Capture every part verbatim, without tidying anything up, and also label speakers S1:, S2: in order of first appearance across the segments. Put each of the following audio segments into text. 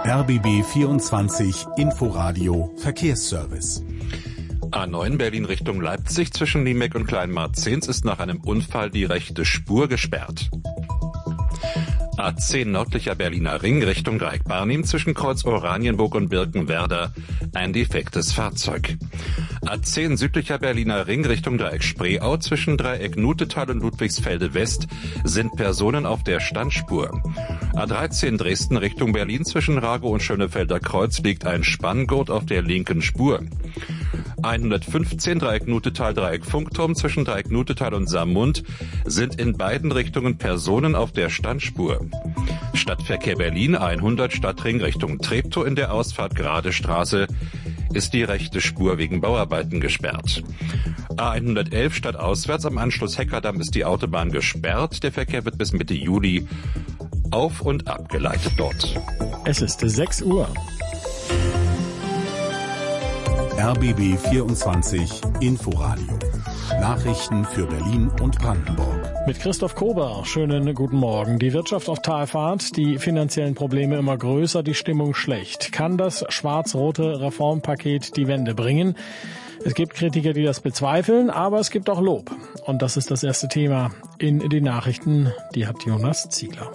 S1: R B B vierundzwanzig Inforadio Verkehrsservice.
S2: A neun Berlin Richtung Leipzig zwischen Niemek und Kleinmarzens ist nach einem Unfall die rechte Spur gesperrt. A zehn nördlicher Berliner Ring Richtung Dreieck Barnim zwischen Kreuz Oranienburg und Birkenwerder ein defektes Fahrzeug. A zehn südlicher Berliner Ring Richtung Dreieck Spreeau zwischen Dreieck Nutetal und Ludwigsfelde West sind Personen auf der Standspur. A dreizehn Dresden Richtung Berlin zwischen Ragow und Schönefelder Kreuz liegt ein Spanngurt auf der linken Spur. hundertfünfzehn Dreieck Nutetal Dreieck Funkturm zwischen Dreieck Nutetal und Saarmund sind in beiden Richtungen Personen auf der Standspur. Stadtverkehr Berlin hundert Stadtring Richtung Treptow in der Ausfahrt Grade Straße ist die rechte Spur wegen Bauarbeiten gesperrt. A hundertelf stadtauswärts am Anschluss Heckerdamm ist die Autobahn gesperrt. Der Verkehr wird bis Mitte Juli auf- und abgeleitet dort.
S3: Es ist sechs Uhr.
S1: R B B vierundzwanzig Inforadio. Nachrichten für Berlin und Brandenburg.
S3: Mit Christoph Kober. Schönen guten Morgen. Die Wirtschaft auf Talfahrt, die finanziellen Probleme immer größer, die Stimmung schlecht. Kann das schwarz-rote Reformpaket die Wende bringen? Es gibt Kritiker, die das bezweifeln, aber es gibt auch Lob. Und das ist das erste Thema in den Nachrichten. Die hat Jonas Ziegler.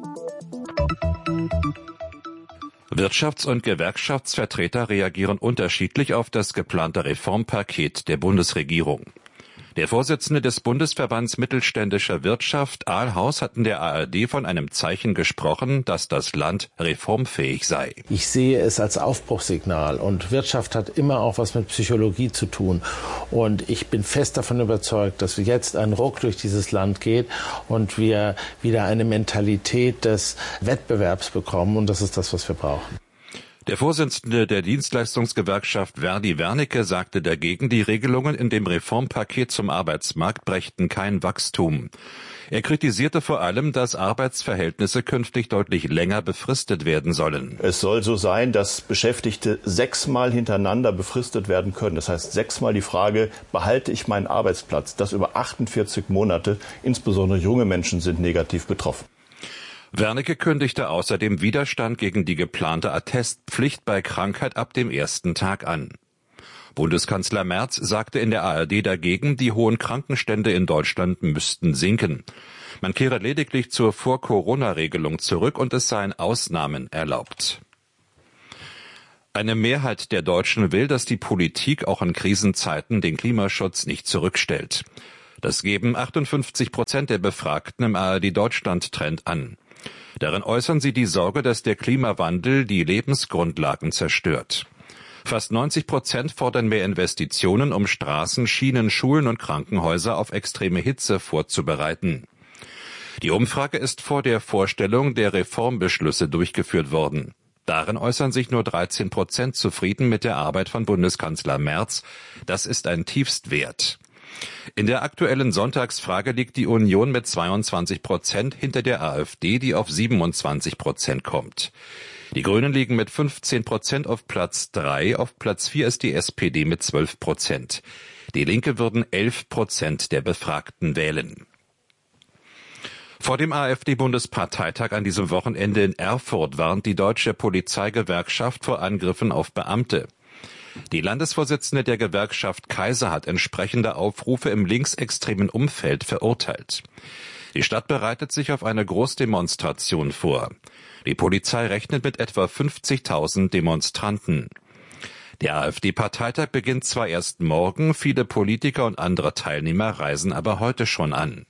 S2: Wirtschafts- und Gewerkschaftsvertreter reagieren unterschiedlich auf das geplante Reformpaket der Bundesregierung. Der Vorsitzende des Bundesverbands Mittelständischer Wirtschaft, Ahlhaus, hat in der A R D von einem Zeichen gesprochen, dass das Land reformfähig sei.
S4: Ich sehe es als Aufbruchssignal und Wirtschaft hat immer auch was mit Psychologie zu tun. Und ich bin fest davon überzeugt, dass jetzt ein Ruck durch dieses Land geht und wir wieder eine Mentalität des Wettbewerbs bekommen und das ist das, was wir brauchen.
S2: Der Vorsitzende der Dienstleistungsgewerkschaft Verdi Wernicke sagte dagegen, die Regelungen in dem Reformpaket zum Arbeitsmarkt brächten kein Wachstum. Er kritisierte vor allem, dass Arbeitsverhältnisse künftig deutlich länger befristet werden sollen.
S5: Es soll so sein, dass Beschäftigte sechsmal hintereinander befristet werden können. Das heißt sechsmal die Frage, behalte ich meinen Arbeitsplatz? Das über achtundvierzig Monate. Insbesondere junge Menschen sind negativ betroffen.
S2: Wernicke kündigte außerdem Widerstand gegen die geplante Attestpflicht bei Krankheit ab dem ersten Tag an. Bundeskanzler Merz sagte in der A R D dagegen, die hohen Krankenstände in Deutschland müssten sinken. Man kehre lediglich zur Vor-Corona-Regelung zurück und es seien Ausnahmen erlaubt. Eine Mehrheit der Deutschen will, dass die Politik auch in Krisenzeiten den Klimaschutz nicht zurückstellt. Das geben achtundfünfzig Prozent der Befragten im A R D Deutschland-Trend an. Darin äußern sie die Sorge, dass der Klimawandel die Lebensgrundlagen zerstört. Fast neunzig Prozent fordern mehr Investitionen, um Straßen, Schienen, Schulen und Krankenhäuser auf extreme Hitze vorzubereiten. Die Umfrage ist vor der Vorstellung der Reformbeschlüsse durchgeführt worden. Darin äußern sich nur dreizehn Prozent zufrieden mit der Arbeit von Bundeskanzler Merz. Das ist ein Tiefstwert. In der aktuellen Sonntagsfrage liegt die Union mit zweiundzwanzig Prozent hinter der AfD, die auf siebenundzwanzig Prozent kommt. Die Grünen liegen mit fünfzehn Prozent auf Platz drei, auf Platz vier ist die S P D mit zwölf Prozent. Die Linke würden elf Prozent der Befragten wählen. Vor dem AfD-Bundesparteitag an diesem Wochenende in Erfurt warnt die Deutsche Polizeigewerkschaft vor Angriffen auf Beamte. Die Landesvorsitzende der Gewerkschaft Kaiser hat entsprechende Aufrufe im linksextremen Umfeld verurteilt. Die Stadt bereitet sich auf eine Großdemonstration vor. Die Polizei rechnet mit etwa fünfzigtausend Demonstranten. Der AfD-Parteitag beginnt zwar erst morgen, viele Politiker und andere Teilnehmer reisen aber heute schon an.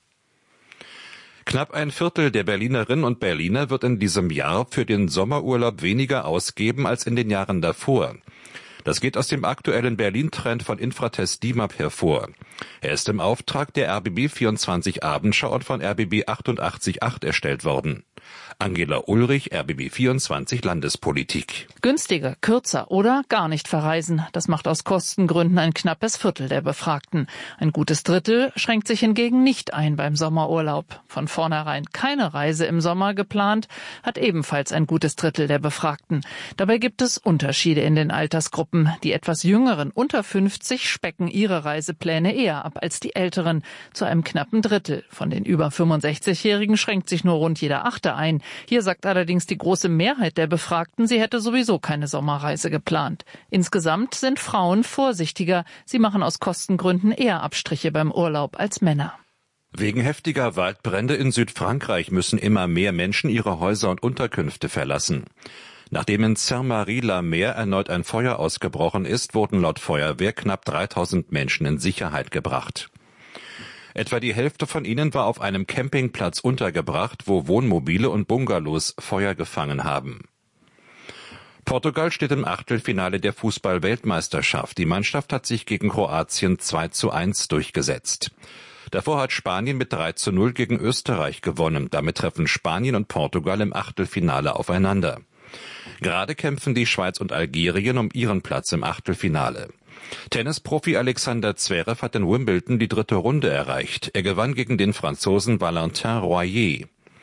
S2: Knapp ein Viertel der Berlinerinnen und Berliner wird in diesem Jahr für den Sommerurlaub weniger ausgeben als in den Jahren davor. Das geht aus dem aktuellen Berlin-Trend von Infratest D I M A P hervor. Er ist im Auftrag der R B B vierundzwanzig Abendschau und von R B B achtundachtzig Komma acht erstellt worden. Angela Ulrich, R B B vierundzwanzig Landespolitik.
S6: Günstiger, kürzer oder gar nicht verreisen. Das macht aus Kostengründen ein knappes Viertel der Befragten. Ein gutes Drittel schränkt sich hingegen nicht ein beim Sommerurlaub. Von vornherein keine Reise im Sommer geplant, hat ebenfalls ein gutes Drittel der Befragten. Dabei gibt es Unterschiede in den Altersgruppen. Die etwas jüngeren unter fünfzig specken ihre Reisepläne eher ab als die älteren, zu einem knappen Drittel. Von den über fünfundsechzigjährigen schränkt sich nur rund jeder Achte ein. Hier sagt allerdings die große Mehrheit der Befragten, sie hätte sowieso keine Sommerreise geplant. Insgesamt sind Frauen vorsichtiger. Sie machen aus Kostengründen eher Abstriche beim Urlaub als Männer.
S2: Wegen heftiger Waldbrände in Südfrankreich müssen immer mehr Menschen ihre Häuser und Unterkünfte verlassen. Nachdem in Saint-Marie-la-Mer erneut ein Feuer ausgebrochen ist, wurden laut Feuerwehr knapp dreitausend Menschen in Sicherheit gebracht. Etwa die Hälfte von ihnen war auf einem Campingplatz untergebracht, wo Wohnmobile und Bungalows Feuer gefangen haben. Portugal steht im Achtelfinale der Fußball-Weltmeisterschaft. Die Mannschaft hat sich gegen Kroatien zwei zu eins durchgesetzt. Davor hat Spanien mit drei zu null gegen Österreich gewonnen. Damit treffen Spanien und Portugal im Achtelfinale aufeinander. Gerade kämpfen die Schweiz und Algerien um ihren Platz im Achtelfinale. Tennisprofi Alexander Zverev hat in Wimbledon die dritte Runde erreicht. Er gewann gegen den Franzosen Valentin Royer.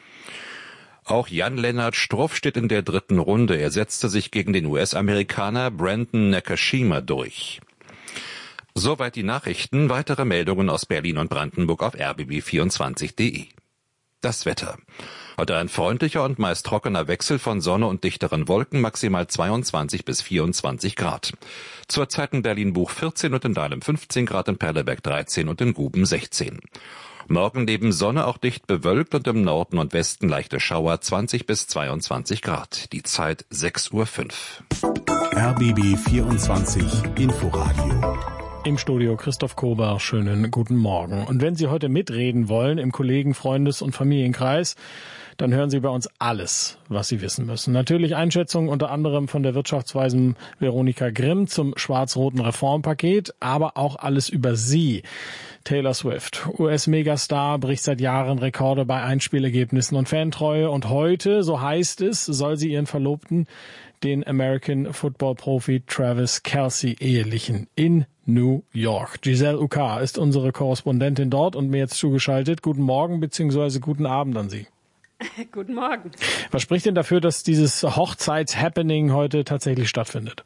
S2: Auch Jan-Lennart Struff steht in der dritten Runde. Er setzte sich gegen den U S-Amerikaner Brandon Nakashima durch. Soweit die Nachrichten. Weitere Meldungen aus Berlin und Brandenburg auf r b b vierundzwanzig punkt d e. Das Wetter. Heute ein freundlicher und meist trockener Wechsel von Sonne und dichteren Wolken, maximal zweiundzwanzig bis vierundzwanzig Grad. Zurzeit in Berlin-Buch vierzehn und in Dahlem fünfzehn Grad, in Perleberg dreizehn und in Guben sechzehn. Morgen neben Sonne auch dicht bewölkt und im Norden und Westen leichte Schauer, zwanzig bis zweiundzwanzig Grad. Die Zeit sechs Uhr fünf.
S1: R B B vierundzwanzig Inforadio.
S3: Im Studio Christoph Kober, schönen guten Morgen. Und wenn Sie heute mitreden wollen im Kollegen-, Freundes- und Familienkreis, dann hören Sie bei uns alles, was Sie wissen müssen. Natürlich Einschätzungen unter anderem von der Wirtschaftsweisen Veronika Grimm zum schwarz-roten Reformpaket, aber auch alles über Sie. Taylor Swift, U S-Megastar, bricht seit Jahren Rekorde bei Einspielergebnissen und Fantreue. Und heute, so heißt es, soll sie ihren Verlobten, den American Football-Profi Travis Kelce, ehelichen in New York. Giselle Ucar ist unsere Korrespondentin dort und mir jetzt zugeschaltet. Guten Morgen bzw. guten Abend an Sie.
S7: Guten Morgen.
S3: Was spricht denn dafür, dass dieses Hochzeits-Happening heute tatsächlich stattfindet?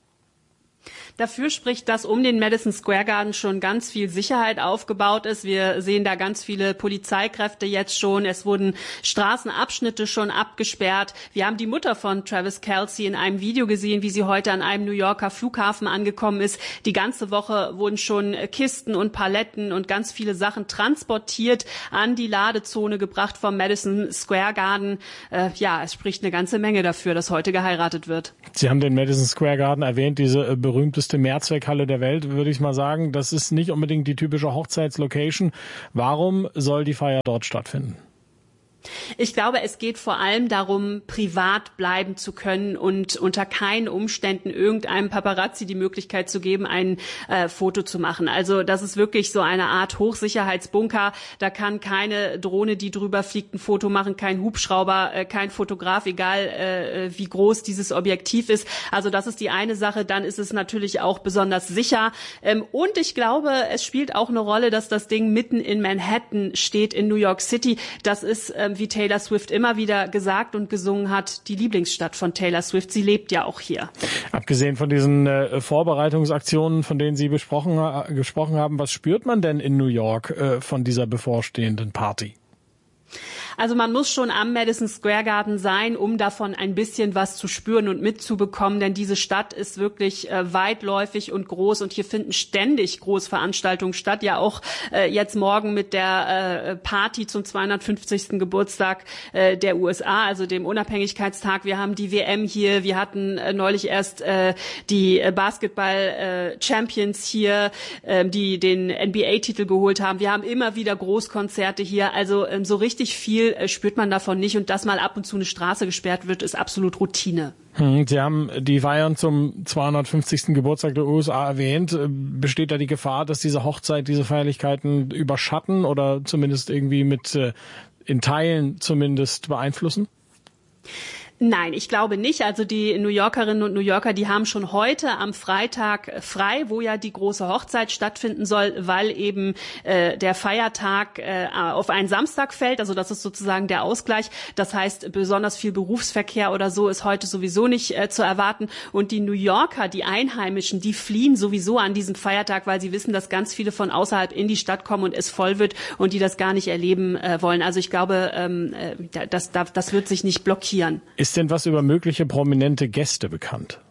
S7: Dafür spricht, dass um den Madison Square Garden schon ganz viel Sicherheit aufgebaut ist. Wir sehen da ganz viele Polizeikräfte jetzt schon. Es wurden Straßenabschnitte schon abgesperrt. Wir haben die Mutter von Travis Kelce in einem Video gesehen, wie sie heute an einem New Yorker Flughafen angekommen ist. Die ganze Woche wurden schon Kisten und Paletten und ganz viele Sachen transportiert, an die Ladezone gebracht vom Madison Square Garden. Äh, ja, es spricht eine ganze Menge dafür, dass heute geheiratet wird.
S3: Sie haben den Madison Square Garden erwähnt, diese äh, berühmteste Mehrzweckhalle der Welt, würde ich mal sagen. Das ist nicht unbedingt die typische Hochzeitslocation. Warum soll die Feier dort stattfinden?
S7: Ich glaube, es geht vor allem darum, privat bleiben zu können und unter keinen Umständen irgendeinem Paparazzi die Möglichkeit zu geben, ein äh, Foto zu machen. Also das ist wirklich so eine Art Hochsicherheitsbunker. Da kann keine Drohne, die drüber fliegt, ein Foto machen, kein Hubschrauber, äh, kein Fotograf, egal äh, wie groß dieses Objektiv ist. Also das ist die eine Sache. Dann ist es natürlich auch besonders sicher. Ähm, und ich glaube, es spielt auch eine Rolle, dass das Ding mitten in Manhattan steht, in New York City. Das ist äh, wie Taylor Swift immer wieder gesagt und gesungen hat, die Lieblingsstadt von Taylor Swift. Sie lebt ja auch hier.
S3: Abgesehen von diesen äh, Vorbereitungsaktionen, von denen Sie besprochen, äh, gesprochen haben, was spürt man denn in New York äh, von dieser bevorstehenden Party?
S7: Also man muss schon am Madison Square Garden sein, um davon ein bisschen was zu spüren und mitzubekommen, denn diese Stadt ist wirklich äh, weitläufig und groß und hier finden ständig Großveranstaltungen statt. Ja auch äh, jetzt morgen mit der äh, Party zum zweihundertfünfzigsten Geburtstag äh, der U S A, also dem Unabhängigkeitstag. Wir haben die W M hier, wir hatten äh, neulich erst äh, die Basketball-Champions äh, hier, äh, die den N B A-Titel geholt haben. Wir haben immer wieder Großkonzerte hier, also äh, so richtig viel spürt man davon nicht. Und dass mal ab und zu eine Straße gesperrt wird, ist absolut Routine.
S3: Sie haben die Feiern zum zweihundertfünfzigsten Geburtstag der U S A erwähnt. Besteht da die Gefahr, dass diese Hochzeit, diese Feierlichkeiten überschatten oder zumindest irgendwie mit in Teilen zumindest beeinflussen?
S7: Nein, ich glaube nicht. Also die New Yorkerinnen und New Yorker, die haben schon heute am Freitag frei, wo ja die große Hochzeit stattfinden soll, weil eben äh, der Feiertag äh, auf einen Samstag fällt. Also das ist sozusagen der Ausgleich. Das heißt, besonders viel Berufsverkehr oder so ist heute sowieso nicht äh, zu erwarten. Und die New Yorker, die Einheimischen, die fliehen sowieso an diesem Feiertag, weil sie wissen, dass ganz viele von außerhalb in die Stadt kommen und es voll wird und die das gar nicht erleben äh, wollen. Also ich glaube, ähm, das, das, das wird sich nicht blockieren.
S3: Ist denn was über mögliche prominente Gäste bekannt?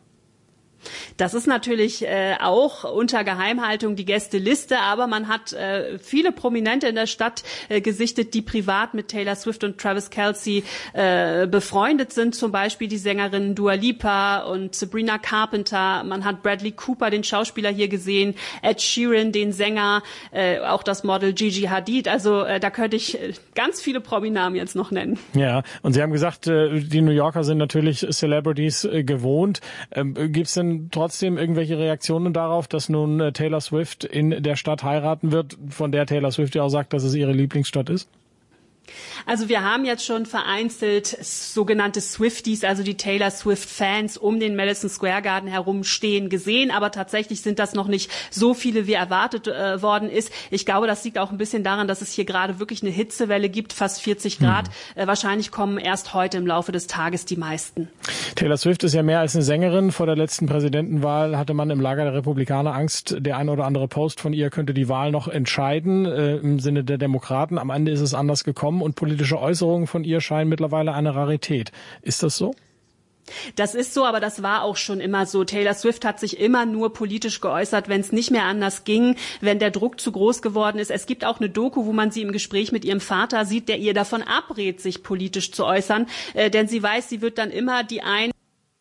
S7: Das ist natürlich äh, auch unter Geheimhaltung die Gästeliste, aber man hat äh, viele Prominente in der Stadt äh, gesichtet, die privat mit Taylor Swift und Travis Kelce äh, befreundet sind, zum Beispiel die Sängerinnen Dua Lipa und Sabrina Carpenter. Man hat Bradley Cooper, den Schauspieler, hier gesehen, Ed Sheeran, den Sänger, äh, auch das Model Gigi Hadid. Also äh, da könnte ich äh, ganz viele Prominamen jetzt noch nennen.
S3: Ja, und Sie haben gesagt, äh, die New Yorker sind natürlich Celebrities äh, gewohnt. Ähm, gibt's denn trotzdem irgendwelche Reaktionen darauf, dass nun äh, Taylor Swift in der Stadt heiraten wird, von der Taylor Swift ja auch sagt, dass es ihre Lieblingsstadt ist?
S7: Also wir haben jetzt schon vereinzelt sogenannte Swifties, also die Taylor Swift-Fans um den Madison Square Garden herum stehen gesehen, aber tatsächlich sind das noch nicht so viele, wie erwartet äh, worden ist. Ich glaube, das liegt auch ein bisschen daran, dass es hier gerade wirklich eine Hitzewelle gibt, fast vierzig Grad. Hm. Äh, wahrscheinlich kommen erst heute im Laufe des Tages die meisten. Taylor
S3: Swift ist ja mehr als eine Sängerin. Vor der letzten Präsidentenwahl hatte man im Lager der Republikaner Angst, der ein oder andere Post von ihr könnte die Wahl noch entscheiden, äh, im Sinne der Demokraten. Am Ende ist es anders gekommen und politische Äußerungen von ihr scheinen mittlerweile eine Rarität. Ist das so?
S7: Das ist so, aber das war auch schon immer so. Taylor Swift hat sich immer nur politisch geäußert, wenn es nicht mehr anders ging, wenn der Druck zu groß geworden ist. Es gibt auch eine Doku, wo man sie im Gespräch mit ihrem Vater sieht, der ihr davon abrät, sich politisch zu äußern, äh, denn sie weiß, sie wird dann immer die ein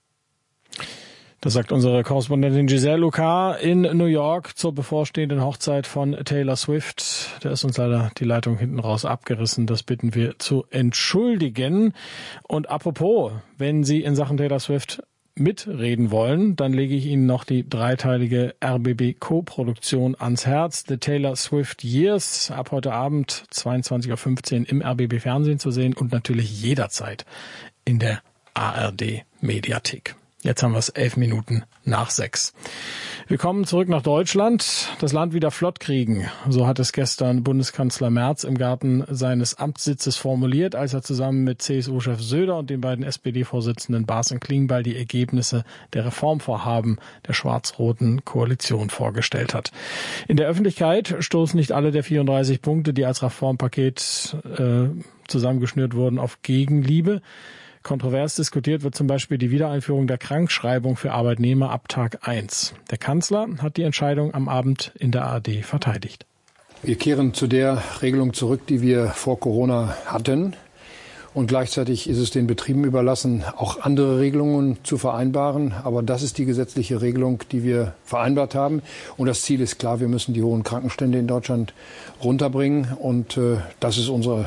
S3: Das sagt unsere Korrespondentin Giselle Lucas in New York zur bevorstehenden Hochzeit von Taylor Swift. Da ist uns leider die Leitung hinten raus abgerissen. Das bitten wir zu entschuldigen. Und apropos, wenn Sie in Sachen Taylor Swift mitreden wollen, dann lege ich Ihnen noch die dreiteilige R B B-Co-Produktion ans Herz. The Taylor Swift Years, ab heute Abend zweiundzwanzig Uhr fünfzehn im R B B-Fernsehen zu sehen und natürlich jederzeit in der A R D-Mediathek. Jetzt haben wir es elf Minuten nach sechs. Wir kommen zurück nach Deutschland. Das Land wieder flott kriegen. So hat es gestern Bundeskanzler Merz im Garten seines Amtssitzes formuliert, als er zusammen mit C S U-Chef Söder und den beiden S P D-Vorsitzenden Baas und Klingbeil die Ergebnisse der Reformvorhaben der schwarz-roten Koalition vorgestellt hat. In der Öffentlichkeit stoßen nicht alle der vierunddreißig Punkte, die als Reformpaket äh, zusammengeschnürt wurden, auf Gegenliebe. Kontrovers diskutiert wird zum Beispiel die Wiedereinführung der Krankschreibung für Arbeitnehmer ab Tag eins. Der Kanzler hat die Entscheidung am Abend in der A R D verteidigt.
S8: Wir kehren zu der Regelung zurück, die wir vor Corona hatten. Und gleichzeitig ist es den Betrieben überlassen, auch andere Regelungen zu vereinbaren. Aber das ist die gesetzliche Regelung, die wir vereinbart haben. Und das Ziel ist klar, wir müssen die hohen Krankenstände in Deutschland runterbringen. Und äh, das ist unsere